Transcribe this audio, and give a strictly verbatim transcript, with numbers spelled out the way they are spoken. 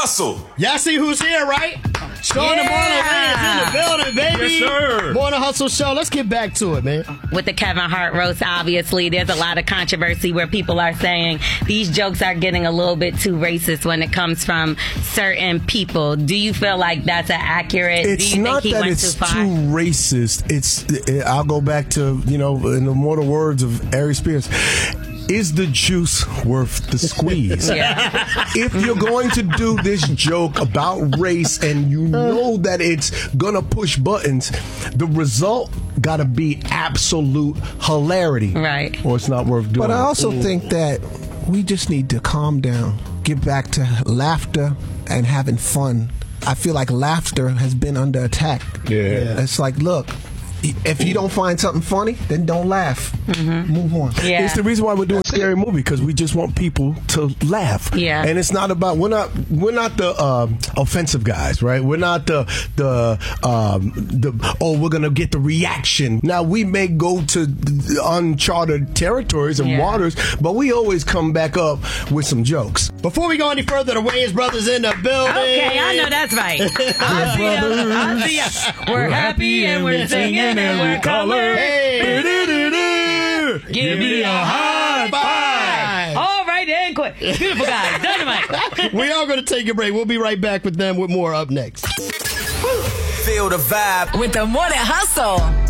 Hustle. Y'all see who's here, right? Sean Yeah. the Marlon Ray is in the building, baby. Yes, sir. Morning Hustle Show. Let's get back to it, man. With the Kevin Hart roast, obviously, there's a lot of controversy where people are saying these jokes are getting a little bit too racist when it comes from certain people. Do you feel like that's an accurate? It's do you not think he that went it's too far? too racist. It's. It, I'll go back to, you know, in the mortal words of Ari Spears. Is the juice worth the squeeze? Yeah. If you're going to do this joke about race and you know that it's gonna push buttons, the result gotta be absolute hilarity, Right. or it's not worth doing. But I also Ooh. think that we just need to calm down, get back to laughter and having fun. I feel like laughter has been under attack. Yeah. It's like, look, if you don't find something funny, then don't laugh. Mm-hmm. Move on. Yeah. It's the reason why we're doing Scary Movie, because we just want people to laugh. Yeah. And it's not about we're not we're not the um, offensive guys, right? We're not the the um, the oh we're gonna get the reaction. Now we may go to uncharted territories and Yeah. waters, but we always come back up with some jokes. Before we go any further, the Wayans brothers in the building. Okay, I know that's right. I see ya. I see ya. We're happy and we're singing and we're colored. Hey. Give me a high five. All right, then, quick. Beautiful guys. Dynamite. We are going to take a break. We'll be right back with them with more up next. Feel the vibe. With the Morning Hustle.